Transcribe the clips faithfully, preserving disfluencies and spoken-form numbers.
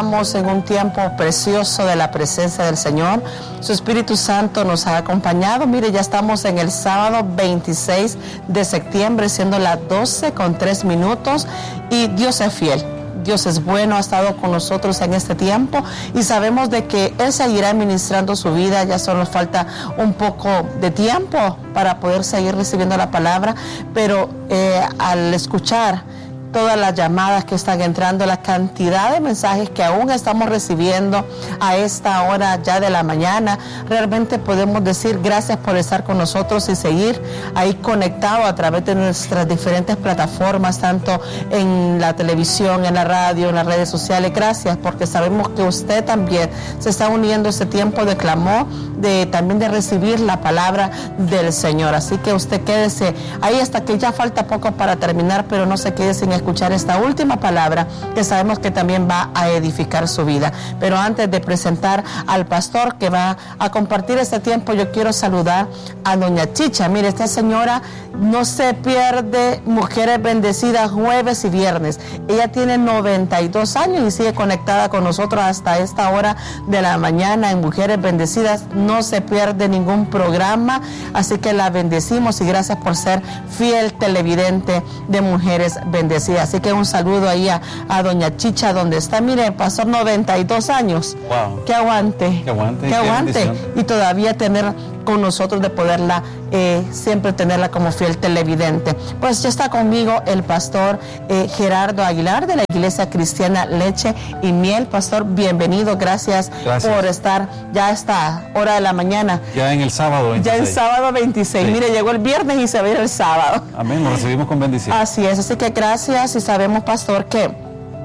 estamos en un tiempo precioso de la presencia del Señor. Su Espíritu Santo nos ha acompañado. Mire, ya estamos en el sábado veintiséis de septiembre, siendo las doce con tres minutos, y Dios es fiel. Dios es bueno, ha estado con nosotros en este tiempo y sabemos de que Él seguirá ministrando su vida. Ya solo nos falta un poco de tiempo para poder seguir recibiendo la palabra, pero eh, al escuchar todas las llamadas que están entrando, la cantidad de mensajes que aún estamos recibiendo a esta hora ya de la mañana, realmente podemos decir gracias por estar con nosotros y seguir ahí conectado a través de nuestras diferentes plataformas, tanto en la televisión, en la radio, en las redes sociales. Gracias, porque sabemos que usted también se está uniendo a este tiempo de clamor, de también de recibir la palabra del Señor. Así que usted quédese ahí hasta que ya falta poco para terminar, pero no se quede sin escuchar esta última palabra que sabemos que también va a edificar su vida. Pero antes de presentar al pastor que va a compartir este tiempo, yo quiero saludar a doña Chicha. Mire, esta señora no se pierde Mujeres Bendecidas jueves y viernes. Ella tiene noventa y dos años y sigue conectada con nosotros hasta esta hora de la mañana en Mujeres Bendecidas. No se pierde ningún programa, así que la bendecimos y gracias por ser fiel televidente de Mujeres Bendecidas. Así que un saludo ahí a, a doña Chicha donde está. Mire, pasó noventa y dos años. Wow. Que aguante. Que aguante. Que aguante. Y todavía tener con nosotros, de poderla eh, siempre tenerla como fiel televidente. Pues ya está conmigo el pastor eh, Gerardo Aguilar de la Iglesia Cristiana Leche y Miel. Pastor, bienvenido. Gracias, Gracias. por estar ya a esta hora de la mañana. Ya en el sábado veintiséis. Ya el sábado veintiséis. Sí. Mire, llegó el viernes y se va a ir el sábado. Amén, lo recibimos con bendición. Así es, así que gracias. Y sabemos, pastor, que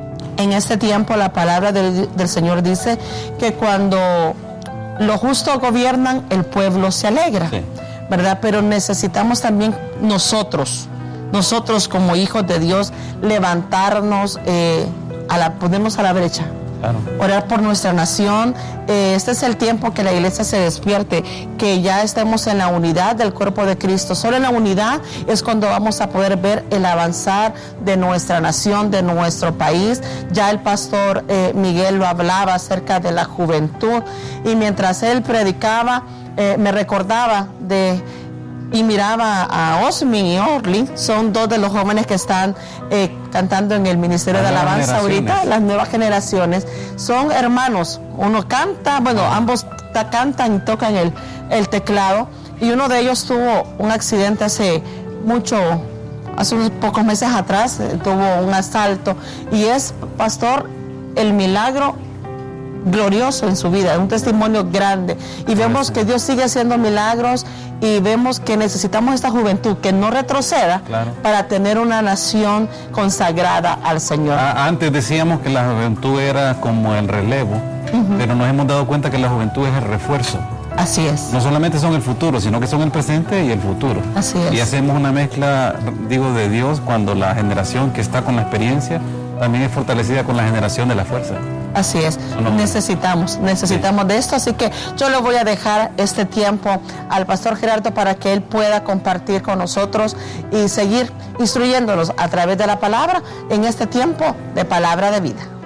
en este tiempo la palabra del, del Señor dice que cuando los justos gobiernan, el pueblo se alegra, sí. ¿verdad? Pero necesitamos también nosotros, nosotros como hijos de Dios, levantarnos, eh, a la, ponernos a la brecha. Claro. Orar por nuestra nación. Eh, este es el tiempo que la iglesia se despierte, que ya estemos en la unidad del cuerpo de Cristo. Solo en la unidad es cuando vamos a poder ver el avanzar de nuestra nación, de nuestro país. Ya el pastor eh, Miguel lo hablaba acerca de la juventud, y mientras él predicaba eh, me recordaba de y miraba a Osmin y Orly. Son dos de los jóvenes que están eh, cantando en el Ministerio de Alabanza ahorita, las nuevas generaciones. Son hermanos, uno canta, bueno, ambos cantan y tocan el, el teclado, y uno de ellos tuvo un accidente hace mucho, hace unos pocos meses atrás, eh, tuvo un asalto, y es, pastor, el milagro glorioso en su vida, un testimonio grande, y vemos que Dios sigue haciendo milagros, y vemos que necesitamos esta juventud que no retroceda, claro, para tener una nación consagrada al Señor. Ah, antes decíamos que la juventud era como el relevo, uh-huh, pero nos hemos dado cuenta que la juventud es el refuerzo. Así es. No solamente son el futuro, sino que son el presente y el futuro. Así es. Y hacemos una mezcla, digo, de Dios, cuando la generación que está con la experiencia también es fortalecida con la generación de la fuerza. Así es, no, necesitamos, necesitamos sí. de esto, así que yo le voy a dejar este tiempo al pastor Gerardo para que él pueda compartir con nosotros y seguir instruyéndonos a través de la palabra en este tiempo de palabra de vida.